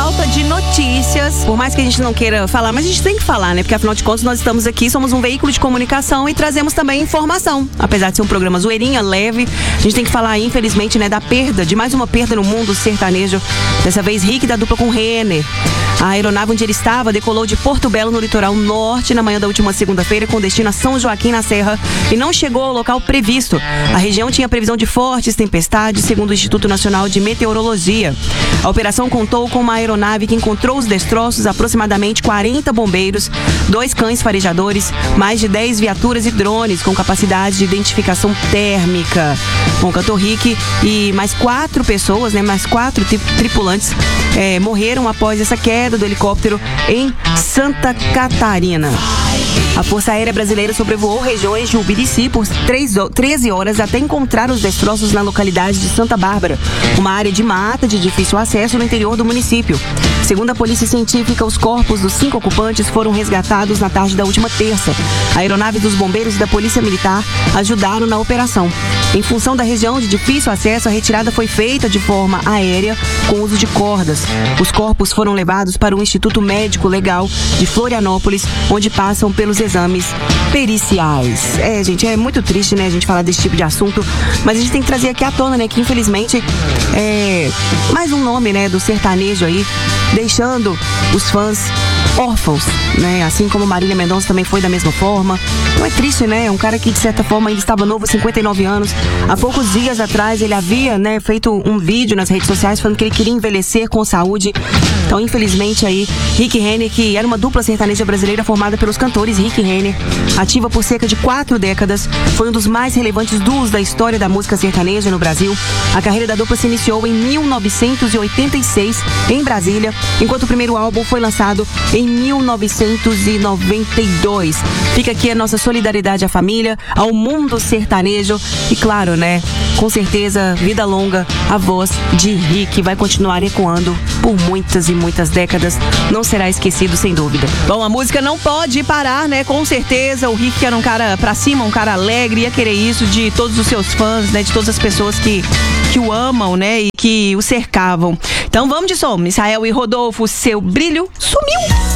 falta de notícias. Por mais que a gente não queira falar, mas a gente tem que falar, né? Porque afinal de contas nós estamos aqui, somos um veículo de comunicação e trazemos também informação. Apesar de ser um programa zoeirinha, leve, a gente tem que falar, infelizmente, né, da perda, de mais uma perda no mundo sertanejo. Dessa vez, Rick da dupla com Renner. A aeronave onde ele estava decolou de Porto Belo, no litoral norte, na manhã da última segunda-feira, com destino a São Joaquim, na Serra, e não chegou ao local previsto. A região tinha previsão de fortes tempestades, segundo o Instituto Nacional de Meteorologia. A operação contou com uma aeronave que encontrou os destroços, aproximadamente 40 bombeiros, 2 cães farejadores, mais de 10 viaturas e drones com capacidade de identificação térmica. Bom, o cantor Rick e mais 4 pessoas, né, mais 4 tripulantes morreram após essa queda do helicóptero em Santa Catarina. A Força Aérea Brasileira sobrevoou regiões de Ubidici por 13 horas até encontrar os destroços na localidade de Santa Bárbara, uma área de mata de difícil acesso no interior do município. Segundo a Polícia Científica, os corpos dos 5 ocupantes foram resgatados na tarde da última terça. A aeronave dos bombeiros e da Polícia Militar ajudaram na operação. Em função da região de difícil acesso, a retirada foi feita de forma aérea com uso de cordas. Os corpos foram levados para o Instituto Médico Legal de Florianópolis, onde passam pelos exames periciais. Gente, é muito triste, né, a gente falar desse tipo de assunto, mas a gente tem que trazer aqui à tona, né, que infelizmente mais um nome, né, do sertanejo aí, deixando os fãs órfãos, né? Assim como Marília Mendonça também foi da mesma forma. Então é triste, né? É um cara que de certa forma ainda estava novo, 59 anos. Há poucos dias atrás ele havia, né, feito um vídeo nas redes sociais falando que ele queria envelhecer com saúde. Então, infelizmente aí, Rick Renner, que era uma dupla sertaneja brasileira formada pelos cantores Rick Renner, ativa por cerca de 4 décadas, foi um dos mais relevantes duos da história da música sertaneja no Brasil. A carreira da dupla se iniciou em 1986 em Brasília, enquanto o primeiro álbum foi lançado em 1992. Fica aqui a nossa solidariedade à família, ao mundo sertanejo e, claro, né, com certeza, vida longa, a voz de Rick vai continuar ecoando por muitas e muitas décadas. Não será esquecido, sem dúvida. Bom, a música não pode parar, né? Com certeza, o Rick era um cara pra cima, um cara alegre, ia querer isso de todos os seus fãs, né? De todas as pessoas que o amam, né? E que o cercavam. Então vamos de som. Israel e Rodolfo, seu brilho sumiu.